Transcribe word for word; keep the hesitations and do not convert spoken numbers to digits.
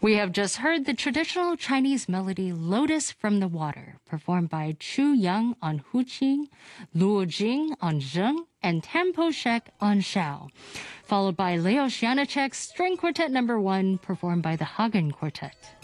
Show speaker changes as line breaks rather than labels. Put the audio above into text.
We have just heard the traditional Chinese melody Lotus from the Water, performed by Chu Yang on Huqing, Luo Jing on Zheng, and Tam Po-shek on Shao, followed by Leos Janicek's String Quartet number one, performed by the Hagen Quartet.